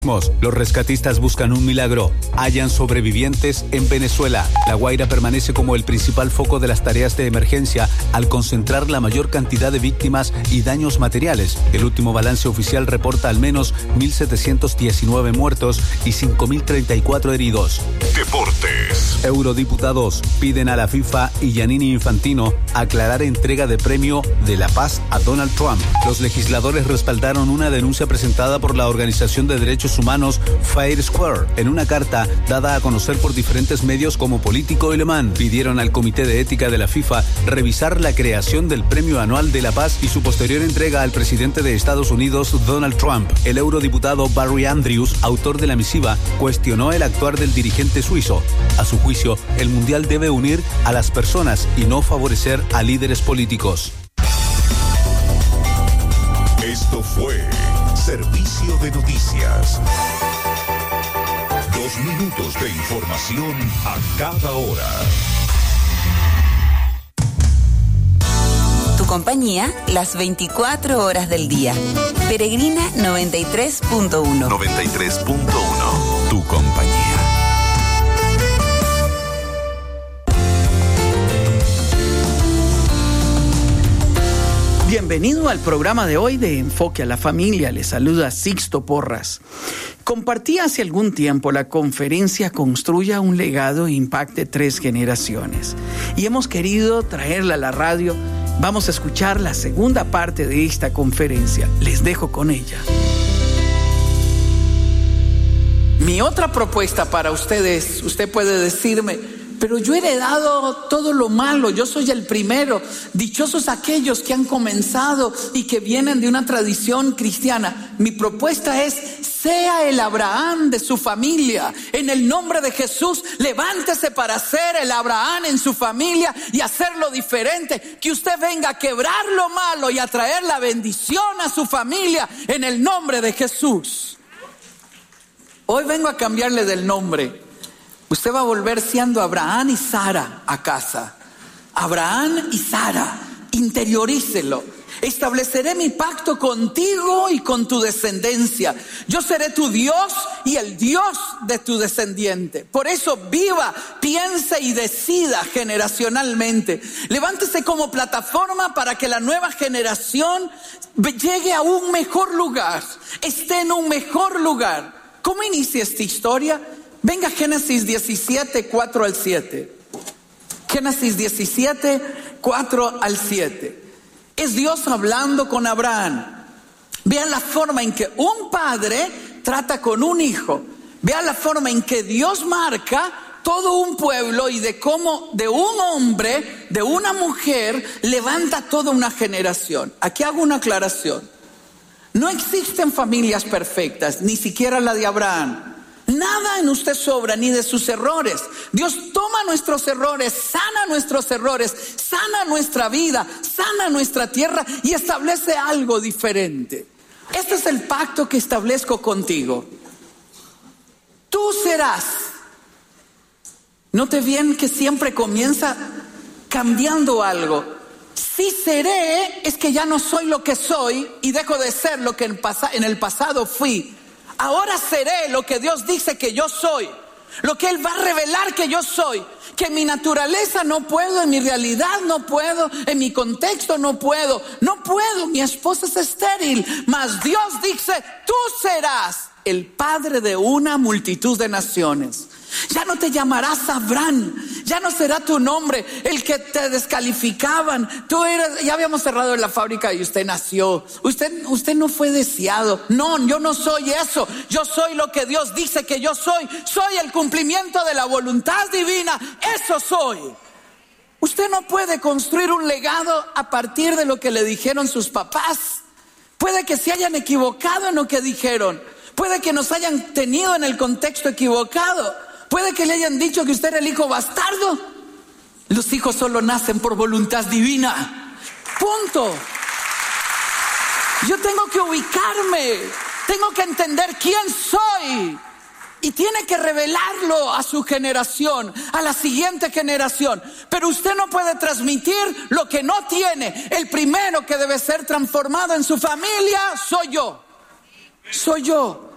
Los rescatistas buscan un milagro. Hallan sobrevivientes en Venezuela. La Guaira permanece como el principal foco de las tareas de emergencia al concentrar la mayor cantidad de víctimas y daños materiales. El último balance oficial reporta al menos 1.719 muertos y 5.034 heridos. Deportes. Eurodiputados piden a la FIFA y Giannini Infantino aclarar entrega de premio de la paz a Donald Trump. Los legisladores respaldaron una denuncia presentada por la Organización de Derechos Humanos Fair Square. En una carta dada a conocer por diferentes medios como Político y Le Monde, pidieron al Comité de Ética de la FIFA revisar la creación del Premio Anual de la Paz y su posterior entrega al presidente de Estados Unidos, Donald Trump. El eurodiputado Barry Andrews, autor de la misiva, cuestionó el actuar del dirigente suizo. A su juicio, el Mundial debe unir a las personas y no favorecer a líderes políticos. Esto fue Servicio de Noticias. 2 minutos de información a cada hora. Tu compañía, las 24 horas del día. Peregrina 93.1. 93.1. Tu compañía. Bienvenido al programa de hoy de Enfoque a la Familia. Le saluda Sixto Porras. Compartí hace algún tiempo la conferencia Construya un legado e impacte 3 generaciones. Y hemos querido traerla a la radio. Vamos a escuchar la segunda parte de esta conferencia. Les dejo con ella. Mi otra propuesta para ustedes, usted puede decirme: pero yo he heredado todo lo malo, yo soy el primero. Dichosos aquellos que han comenzado y que vienen de una tradición cristiana. Mi propuesta es: sea el Abraham de su familia. En el nombre de Jesús, levántese para ser el Abraham en su familia y hacerlo diferente. Que usted venga a quebrar lo malo y a traer la bendición a su familia en el nombre de Jesús. Hoy vengo a cambiarle del nombre. Usted va a volver siendo Abraham y Sara a casa. Abraham y Sara, interiorícelo. Estableceré mi pacto contigo y con tu descendencia. Yo seré tu Dios y el Dios de tu descendiente. Por eso viva, piense y decida generacionalmente. Levántese como plataforma para que la nueva generación llegue a un mejor lugar, esté en un mejor lugar. ¿Cómo inicia esta historia? Venga, Génesis 17, 4 al 7. Génesis 17, 4 al 7. Es Dios hablando con Abraham. Vean la forma en que un padre trata con un hijo. Vean la forma en que Dios marca todo un pueblo y de cómo de un hombre, de una mujer, levanta toda una generación. Aquí hago una aclaración. No existen familias perfectas, ni siquiera la de Abraham. Nada en usted sobra, ni de sus errores. Dios toma nuestros errores, sana nuestros errores, sana nuestra vida, sana nuestra tierra y establece algo diferente. Este es el pacto que establezco contigo. Tú serás. Note bien que siempre comienza cambiando algo. Si seré, es que ya no soy lo que soy y dejo de ser lo que en el pasado fui. Ahora seré lo que Dios dice que yo soy, lo que Él va a revelar que yo soy, que en mi naturaleza no puedo, en mi realidad no puedo, en mi contexto no puedo, mi esposa es estéril, mas Dios dice: tú serás el padre de una multitud de naciones. Ya no te llamarás Abraham, ya no será tu nombre el que te descalificaban. Ya habíamos cerrado la fábrica y usted nació. Usted no fue deseado. No, yo no soy eso. Yo soy lo que Dios dice que yo soy. Soy el cumplimiento de la voluntad divina. Eso soy. Usted no puede construir un legado a partir de lo que le dijeron sus papás. Puede que se hayan equivocado en lo que dijeron. Puede que nos hayan tenido en el contexto equivocado. Puede que le hayan dicho que usted era el hijo bastardo. Los hijos solo nacen por voluntad divina. Punto. Yo tengo que ubicarme. Tengo que entender quién soy. Y tiene que revelarlo a su generación, a la siguiente generación. Pero usted no puede transmitir lo que no tiene. El primero que debe ser transformado en su familia soy yo. Soy yo.